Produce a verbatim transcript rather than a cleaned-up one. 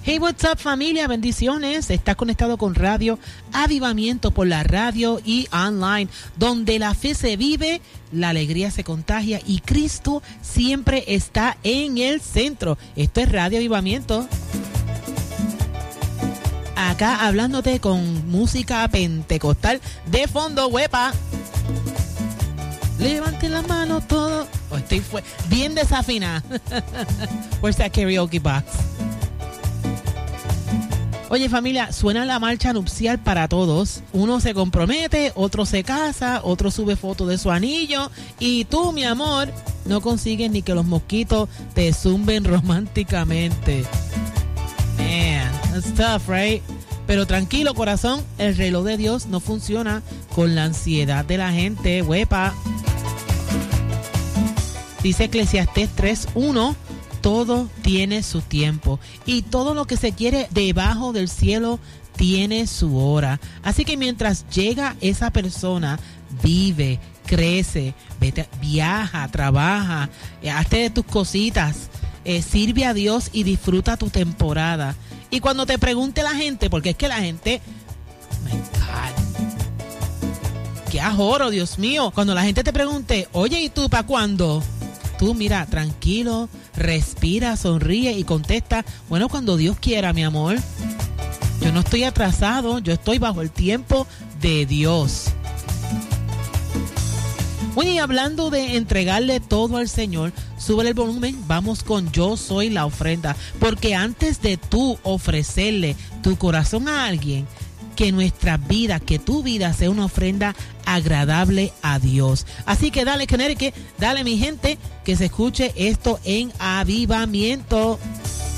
Hey, what's up, familia, bendiciones. Estás conectado con Radio Avivamiento por la radio y online, donde la fe se vive, la alegría se contagia y Cristo siempre está en el centro. Esto es Radio Avivamiento. Acá hablándote con música pentecostal de fondo, huepa. Levante la mano todo. Oh, estoy fue bien desafinada. Where's that karaoke box? Oye, familia, suena la marcha nupcial para todos. Uno se compromete, otro se casa, otro sube fotos de su anillo. Y tú, mi amor, no consigues ni que los mosquitos te zumben románticamente. Man, that's tough, right? Pero tranquilo, corazón, el reloj de Dios no funciona con la ansiedad de la gente, huepa. Dice Eclesiastés tres uno. Todo tiene su tiempo y todo lo que se quiere debajo del cielo tiene su hora. Así que mientras llega esa persona, vive, crece, vete, viaja, trabaja, eh, hazte de tus cositas, eh, sirve a Dios y disfruta tu temporada. Y cuando te pregunte la gente, porque es que la gente, my God, qué ajoro, Dios mío, cuando la gente te pregunte, oye, ¿y tú para cuándo? Tú mira, tranquilo, respira, sonríe y contesta, bueno, cuando Dios quiera, mi amor. Yo no estoy atrasado, yo estoy bajo el tiempo de Dios. Bueno, y hablando de entregarle todo al Señor, sube el volumen, vamos con Yo Soy la Ofrenda. Porque antes de tú ofrecerle tu corazón a alguien, que nuestra vida, que tu vida sea una ofrenda agradable a Dios. Así que dale, Connecticut, dale, mi gente, que se escuche esto en Avivamiento.